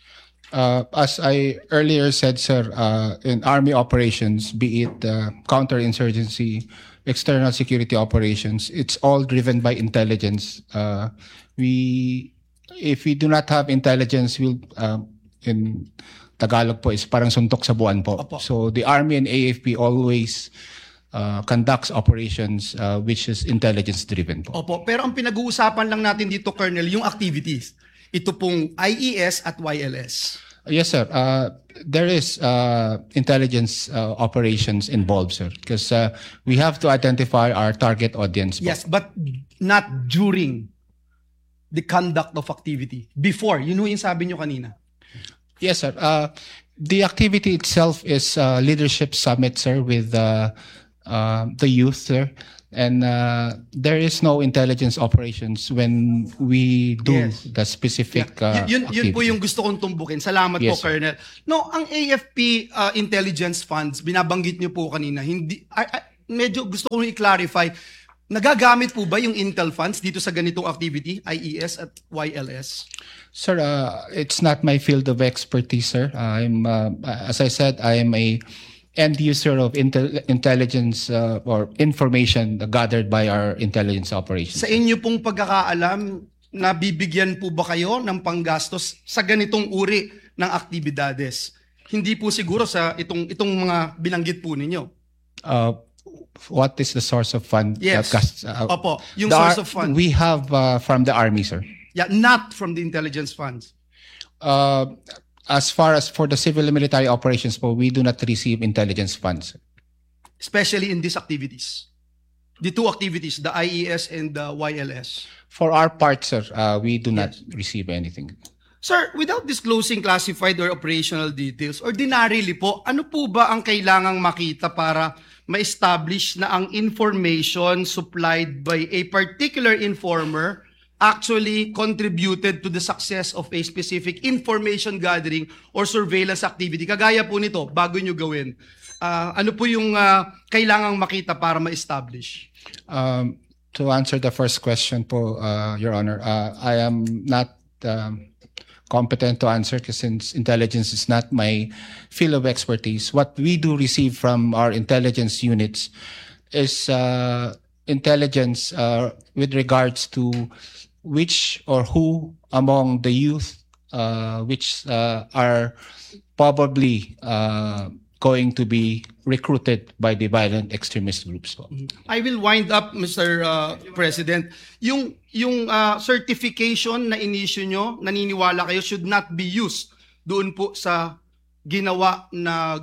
As I earlier said, sir, in Army operations, be it counterinsurgency, external security operations, it's all driven by intelligence. If we do not have intelligence, we'll in Tagalog po is parang suntok sa buwan po. Opo. So the Army and AFP always conducts operations which is intelligence-driven po. Opo, pero ang pinag-uusapan lang natin dito, Colonel, yung activities. Ito pong IES at YLS. Yes, sir. There is intelligence operations involved, sir, because we have to identify our target audience. Yes, but not during the conduct of activity. Before, yun yung sabi nyo kanina. Yes, sir. The activity itself is leadership summit, sir, with the youth, sir. And there is no intelligence operations when we do the specific Yun activity. po yung gusto kong tumbukin. Salamat po, Yes, sir. Colonel. No, ang AFP intelligence funds, binabanggit niyo po kanina, hindi medyo gusto kong i-clarify. Nagagamit po ba yung Intel funds dito sa ganitong activity, IES at YLS? Sir, it's not my field of expertise, sir. I'm, as I said, I am a end user of intelligence or information gathered by our intelligence operations. Sa inyo pong pagkakaalam, nabibigyan po ba kayo ng panggastos sa ganitong uri ng aktibidades? Hindi po siguro sa itong mga binanggit po ninyo. What is the source of fund? Yes. Opo, yung source of fund. We have from the Army, sir. Yeah, not from the intelligence funds. As far as for the civil and military operations, we do not receive intelligence funds. Especially in these activities. The two activities, the IES and the YLS. For our part, sir, we do not receive anything. Sir, without disclosing classified or operational details, ordinarily po, ano po ba ang kailangang makita para ma-establish na ang information supplied by a particular informer actually contributed to the success of a specific information gathering or surveillance activity? Kagaya po nito, bago nyo gawin, ano po yung kailangang makita para ma-establish? To answer the first question po, Your Honor, I am not competent to answer because since intelligence is not my field of expertise. What we do receive from our intelligence units is intelligence with regards to which or who among the youth which are probably going to be recruited by the violent extremist groups. I will wind up, Mr. President. Yung certification na inisyu nyo, naniniwala kayo, should not be used doon po sa ginawa na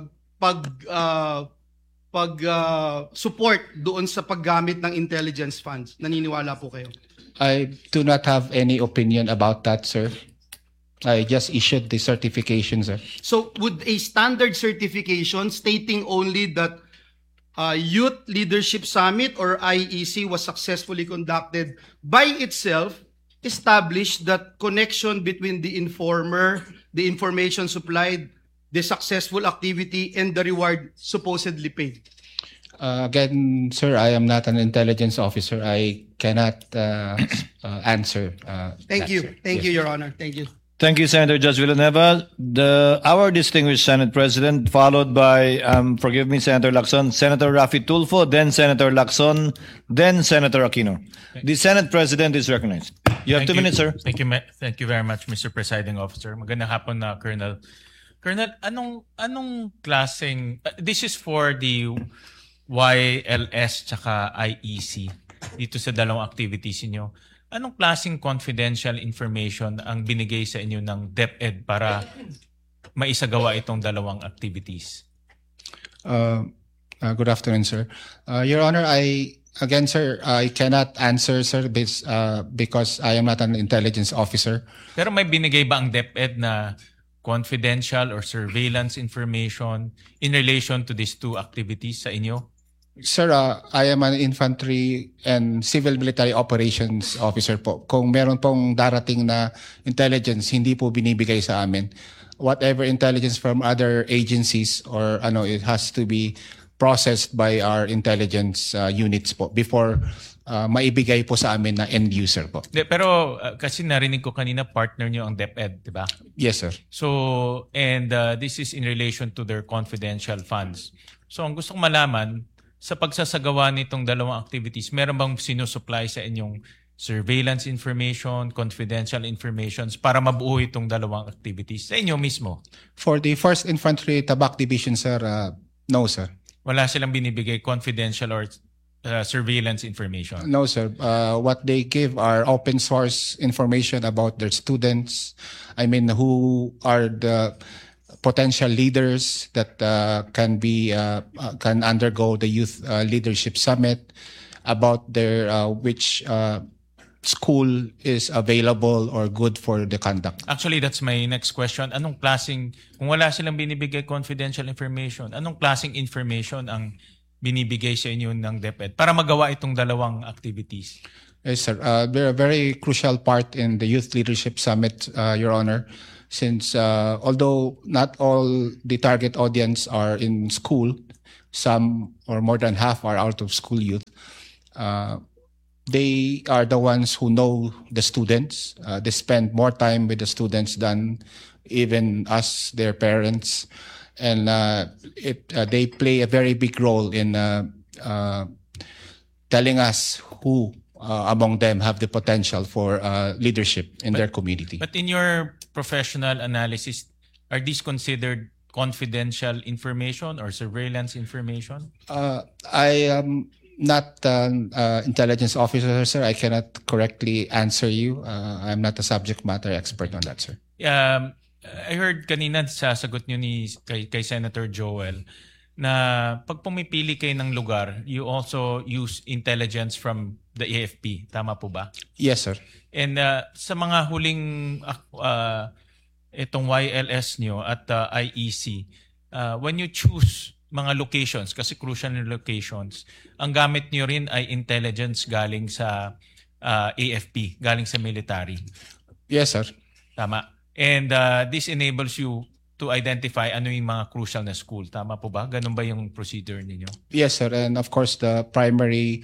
support doon sa paggamit ng intelligence funds. Naniniwala po kayo? I do not have any opinion about that, sir. I just issued the certification, sir. So would a standard certification stating only that Youth Leadership Summit or IEC was successfully conducted by itself establish that connection between the informer, the information supplied, the successful activity, and the reward supposedly paid? Again, sir, I am not an intelligence officer. I cannot answer. Thank you. Sir. Thank Yes, you, sir. Your Honor. Thank you. Thank you, Senator Judge Villanueva. Our distinguished Senate President, followed by, forgive me, Senator Lacson, Senator Raffy Tulfo, then Senator Lacson, then Senator Aquino. The Senate President is recognized. You have 2 minutes, sir. Thank you very much, Mr. Presiding Officer. Magandang hapon na, Colonel. Colonel, anong klaseng, this is for the YLS tsaka IEC dito sa dalawang activities niyo. Anong klaseng confidential information ang binigay sa inyo ng DepEd para maisagawa itong dalawang activities? Good afternoon, sir. Your Honor, again, sir, I cannot answer, sir, because I am not an intelligence officer. Pero may binigay ba ang DepEd na confidential or surveillance information in relation to these two activities sa inyo? Sir, I am an infantry and civil military operations officer po. Kung meron pong darating na intelligence, hindi po binibigay sa amin. Whatever intelligence from other agencies or it has to be processed by our intelligence units po before maibigay po sa amin na end user po. Pero kasi narinig ko kanina partner nyo ang DepEd, di ba? Yes, sir. So, and this is in relation to their confidential funds. So, ang gusto kong malaman, sa pagsasagawa nitong dalawang activities, meron bang sinusupply sa inyong surveillance information, confidential informations para mabuo itong dalawang activities sa inyo mismo? For the 1st Infantry Tabak Division, sir, no, sir. wala silang binibigay confidential or surveillance information? No, sir. What they give are open source information about their students. I mean, who are the potential leaders that can undergo the Youth Leadership Summit, about their which school is available or good for the conduct. Actually, that's my next question. Anong klaseng, kung wala silang binibigay confidential information, anong klaseng information ang binibigay sa inyo ng DepEd para magawa itong dalawang activities? Yes, sir. They're a very crucial part in the Youth Leadership Summit, Your Honor, since although not all the target audience are in school, some or more than half are out of school youth. They are the ones who know the students. They spend more time with the students than even us, their parents. And they play a very big role in telling us who among them have the potential for leadership in their community. But in your professional analysis, are these considered confidential information or surveillance information? I am not an intelligence officer, sir. I cannot correctly answer you. I'm not a subject matter expert on that, sir. I heard kanina sa sagot nyo kay Senator Joel na pag pumipili kayo ng lugar, you also use intelligence from the AFP. Tama po ba? Yes, sir. And sa mga huling itong YLS nyo at IEC, when you choose mga locations, kasi crucial na locations, ang gamit nyo rin ay intelligence galing sa AFP, galing sa military. Yes, sir. Tama. And this enables you to identify ano yung mga crucial na school. Tama po ba? Ganun ba yung procedure ninyo? Yes, sir. And of course, the primary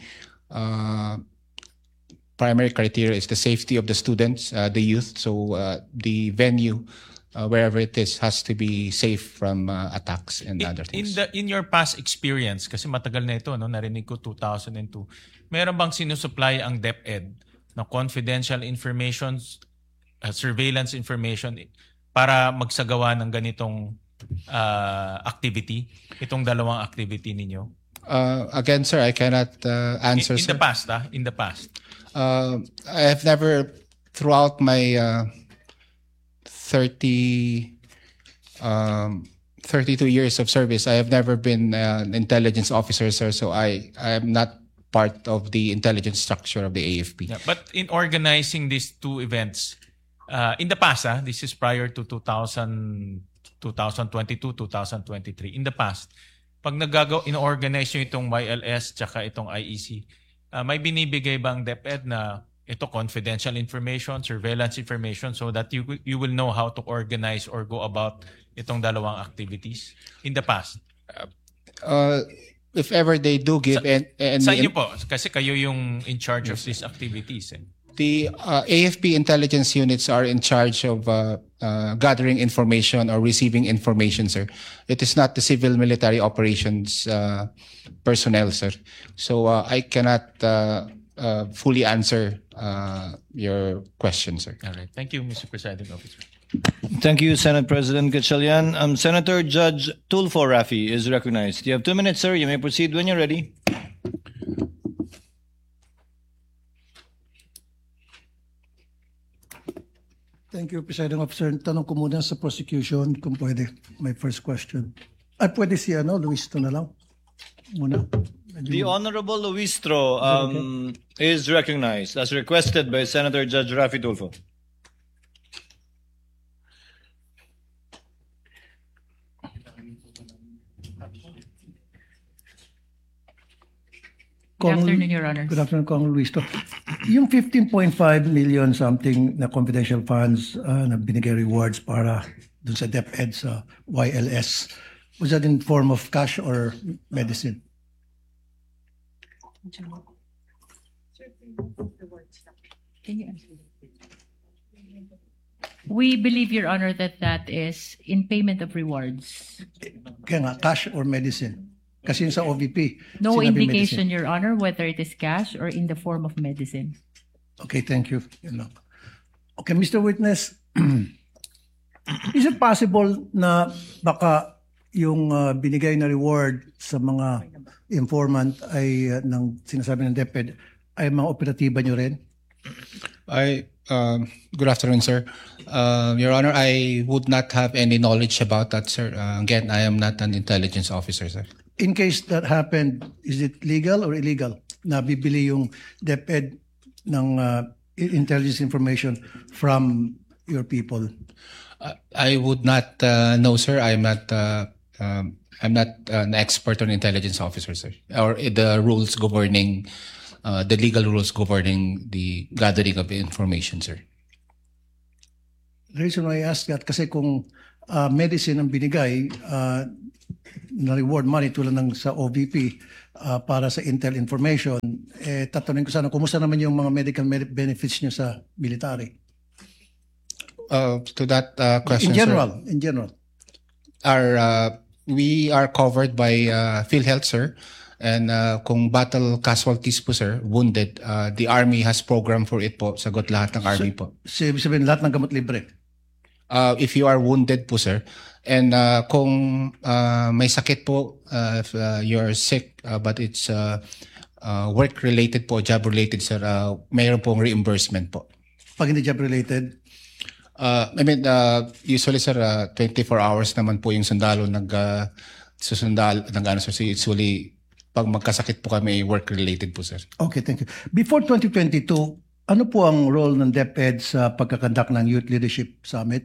criteria is the safety of the students, the youth. So the venue, wherever it is, has to be safe from attacks and other things. In your past experience, kasi matagal na ito, no? Narinig ko 2002, meron bang sinusupply ang DepEd na confidential information, surveillance information para magsagawa ng ganitong activity, itong dalawang activity ninyo? Again, sir, I cannot answer. In the past, in the past. I have never, throughout my 32 years of service, I have never been an intelligence officer, sir. So I am not part of the intelligence structure of the AFP. Yeah, but in organizing these two events, in the past, this is prior to 2022, 2023. In the past, pag in-organize nyo itong YLS tsaka itong IEC, may binibigay bang DepEd na ito confidential information, surveillance information, so that you will know how to organize or go about itong dalawang activities in the past? If ever they do give... Sa inyo po, kasi kayo yung in charge of these activities. The AFP intelligence units are in charge of gathering information or receiving information, sir. It is not the civil military operations personnel, sir. So I cannot fully answer your question, sir. All right. Thank you, Mr. Presiding Officer. Thank you, Senate President Gatchalian. Senator Judge Tulfo Rafi is recognized. You have 2 minutes, sir. You may proceed when you're ready. Thank you, Presiding Officer. Tanong ko muna sa prosecution kung pwede. My first question. Ay, pwede si Luistro na lang. Muna. The Honorable Luistro is recognized as requested by Senator Judge Rafi Tulfo. Good afternoon, Your Honor. Good afternoon, Kong Luistro. Yung 15.5 million something na confidential funds na binigay rewards para dun sa DepEd sa YLS, was that in form of cash or medicine? We believe, Your Honor, that is in payment of rewards. Kaya nga, cash or medicine? Kasi yung sa OVP. No sinabi indication, medicine. Your Honor, whether it is cash or in the form of medicine. Okay, thank you. Okay, Mr. Witness, is it possible na baka yung binigay na reward sa mga informant ay ng sinasabi ng DepEd ay mga operatiba nyo rin? Good afternoon, sir. Your Honor, I would not have any knowledge about that, sir. Again, I am not an intelligence officer, sir. In case that happened, is it legal or illegal na bibili yung DepEd ng intelligence information from your people? I would not know, sir. I'm not an expert on intelligence officer, sir, or the rules governing, the legal rules governing the gathering of information, sir. The reason why I ask that, kasi kung medicine ang binigay na reward money tulad ng sa OVP para sa intel information, tatanungin ko sana, kumusta naman yung mga medical benefits nyo sa military? To that question, in general, we are covered by PhilHealth, sir. And kung battle casualties po, sir, wounded, the Army has program for it po. Sagot lahat ng Army po. So, ibig sabihin, lahat ng gamot libre? If you are wounded po, sir. And kung may sakit po, if you're sick, but it's work-related po, job-related, sir, mayroon pong reimbursement po. Pag hindi job-related? Usually, sir, 24 hours naman po yung sundalo susundal ng ano, sir. Usually, pag magkasakit po kami, work-related po, sir. Okay, thank you. Before 2022, ano po ang role ng DepEd sa pagkakandak ng Youth Leadership Summit?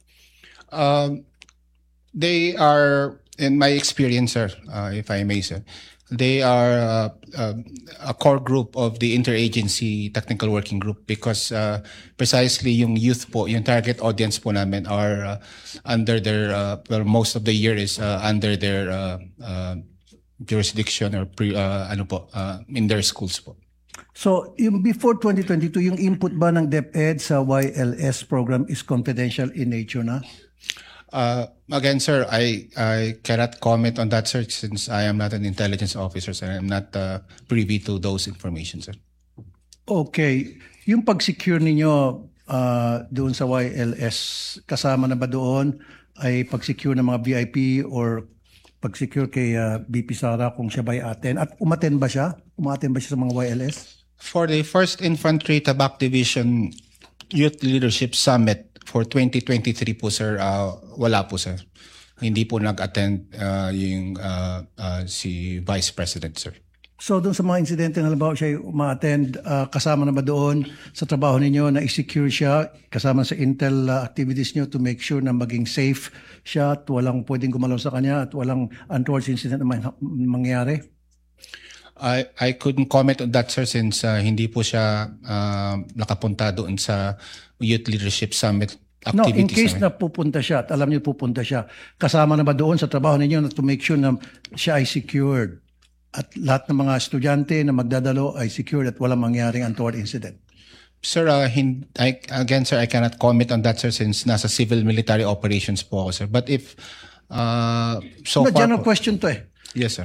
They are, in my experience, sir, if I may, sir, they are a core group of the Interagency Technical Working Group because precisely yung youth po, yung target audience po namin are under their, well, most of the year is under their jurisdiction or in their schools po. So, yung before 2022, yung input ba ng DepEd sa YLS program is confidential in nature na? Again, sir, I cannot comment on that, sir, since I am not an intelligence officer, sir. I'm not privy to those information, sir. Okay. Yung pag-secure ninyo doon sa YLS, kasama na ba doon ay pag-secure ng mga VIP or pag-secure kay BP Sara kung siya ba i-attend? At umattend ba siya? Umattend ba siya sa mga YLS? For the 1st Infantry Tabak Division Youth Leadership Summit for 2023 po, sir, wala po, sir. Hindi po nag-attend yung si Vice President, sir. So doon sa mga insidente na halimbawa siya ma-attend, kasama na ba doon sa trabaho ninyo na i-secure siya, kasama sa intel activities nyo to make sure na maging safe siya at walang pwedeng gumalaw sa kanya at walang untoward incident na mangyari? I couldn't comment on that, sir, since hindi po siya nakapunta doon sa Youth Leadership Summit activities. No, in case na pupunta siya at alam niyo pupunta siya, kasama na ba doon sa trabaho ninyo na to make sure na siya ay secured at lahat ng mga estudyante na magdadalo ay secured at walang mangyaring untoward incident? Sir, again, sir, I cannot comment on that, sir, since nasa civil military operations po ako, sir. But if so far general po, question to eh. Yes, sir.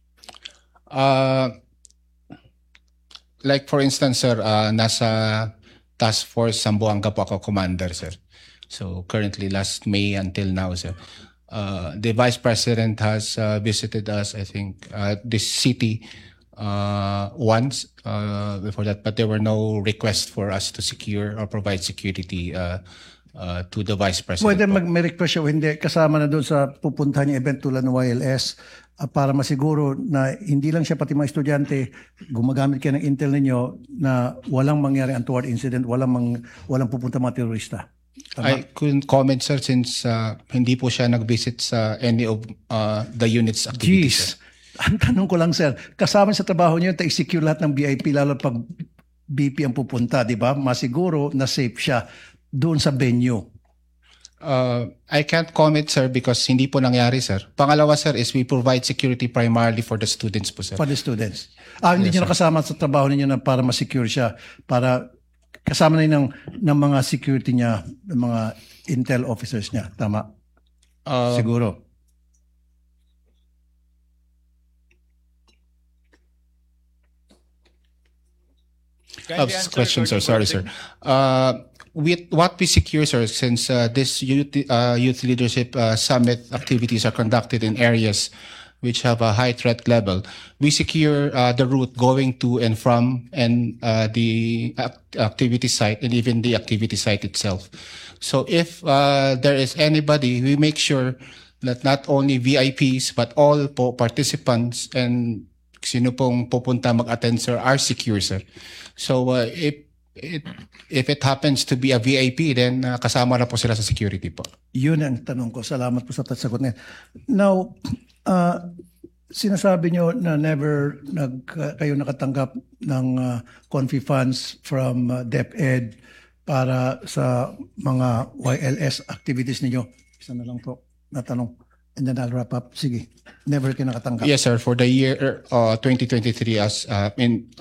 Like for instance, sir, nasa Task Force Zamboanga po ako commander, sir. So currently last May until now, sir, the Vice President has visited us, I think, this city once before that, but there were no requests for us to secure or provide security to the Vice President. Pwede may request siya o hindi, kasama na doon sa pupuntahan niya event tulad ng YLS para masiguro na hindi lang siya pati mga estudyante gumagamit kayo ng intel ninyo na walang mangyari untoward incident, walang pupunta mga terorista. Tama? I couldn't comment, sir, since hindi po siya nag-visit sa any of the units activities. Jeez. Ang tanong ko lang, sir, kasama sa trabaho niyo i-secure lahat ng VIP lalo pag BP ang pupunta, di ba? Masiguro na safe siya doon sa venue. I can't comment, sir, because hindi po nangyari, sir. Pangalawa, sir, is we provide security primarily for the students po, sir. For the students. Hindi niyo nakasama sa trabaho ninyo na para ma-secure siya, para kasama na ng mga security niya, ng mga intel officers niya. Tama? Siguro. Question, sir. Sorry, sir. with what we secure, sir, since this youth leadership summit activities are conducted in areas which have a high threat level, we secure the route going to and from and the activity site and even the activity site itself. So if there is anybody, we make sure that not only VIPs but all po participants and sino pong pupunta mag-attend, sir, are secure, sir. So if it happens to be a VIP, then kasama na po sila sa security po. Yun ang tanong ko. Salamat po sa sagot niya. Now, sinasabi nyo na never kayo nakatanggap ng confi funds from DepEd para sa mga YLS activities ninyo. Isa na lang po na tanong. And then I'll wrap up. Sige. Never kayo nakatanggap. Yes, sir. For the year 2023, as in